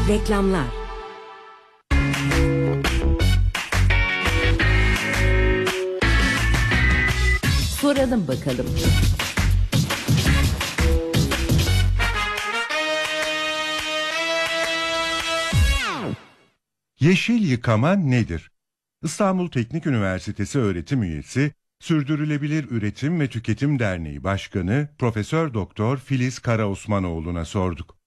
Reklamlar. Soralım bakalım. Yeşil yıkama nedir? İstanbul Teknik Üniversitesi öğretim üyesi, Sürdürülebilir Üretim ve Tüketim Derneği Başkanı Profesör Doktor Filiz Karaosmanoğlu'na sorduk.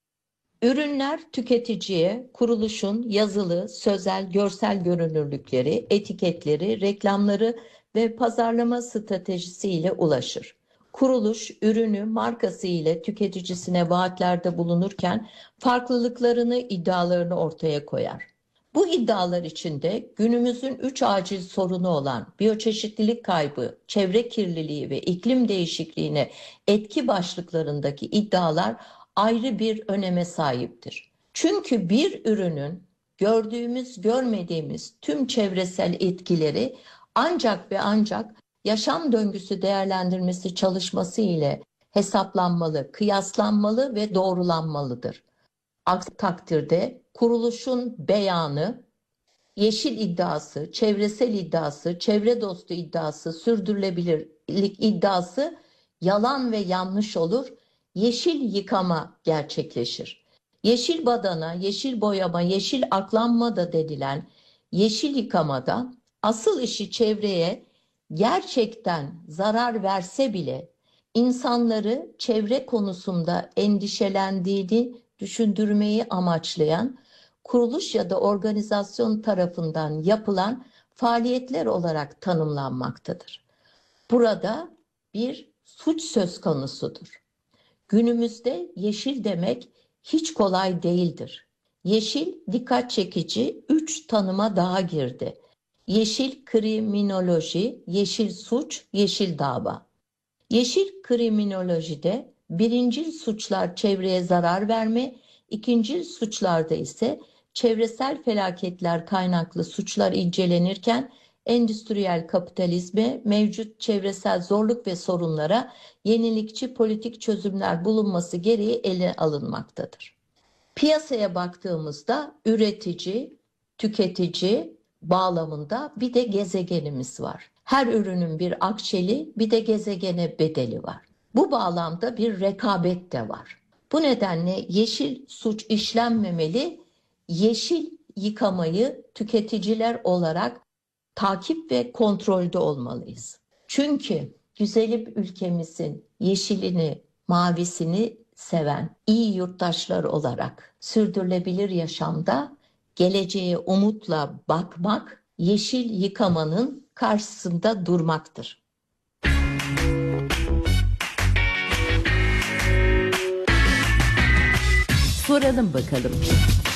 Ürünler tüketiciye kuruluşun yazılı, sözel, görsel görünürlükleri, etiketleri, reklamları ve pazarlama stratejisi ile ulaşır. Kuruluş ürünü markası ile tüketicisine vaatlerde bulunurken farklılıklarını, iddialarını ortaya koyar. Bu iddialar içinde günümüzün 3 acil sorunu olan biyoçeşitlilik kaybı, çevre kirliliği ve iklim değişikliğine etki başlıklarındaki iddialar ayrı bir öneme sahiptir. Çünkü bir ürünün gördüğümüz, görmediğimiz tüm çevresel etkileri ancak ve ancak yaşam döngüsü değerlendirmesi çalışması ile hesaplanmalı, kıyaslanmalı ve doğrulanmalıdır. Aksi takdirde kuruluşun beyanı, yeşil iddiası, çevresel iddiası, çevre dostu iddiası, sürdürülebilirlik iddiası yalan ve yanlış olur. Yeşil yıkama gerçekleşir. Yeşil badana, yeşil boyama, yeşil aklanma da denilen yeşil yıkamada asıl işi çevreye gerçekten zarar verse bile insanları çevre konusunda endişelendiğini düşündürmeyi amaçlayan kuruluş ya da organizasyon tarafından yapılan faaliyetler olarak tanımlanmaktadır. Burada bir suç söz konusudur. Günümüzde yeşil demek hiç kolay değildir. Yeşil dikkat çekici 3 tanıma daha girdi. Yeşil kriminoloji, yeşil suç, yeşil dava. Yeşil kriminolojide birincil suçlar çevreye zarar verme, ikincil suçlarda ise çevresel felaketler kaynaklı suçlar incelenirken endüstriyel kapitalizme, mevcut çevresel zorluk ve sorunlara yenilikçi politik çözümler bulunması gereği ele alınmaktadır. Piyasaya baktığımızda üretici, tüketici bağlamında bir de gezegenimiz var. Her ürünün bir akçeli, bir de gezegene bedeli var. Bu bağlamda bir rekabet de var. Bu nedenle yeşil suç işlenmemeli, yeşil yıkamayı tüketiciler olarak takip ve kontrolde olmalıyız. Çünkü güzelim ülkemizin yeşilini, mavisini seven iyi yurttaşlar olarak sürdürülebilir yaşamda geleceğe umutla bakmak, yeşil yıkamanın karşısında durmaktır. Soralım bakalım.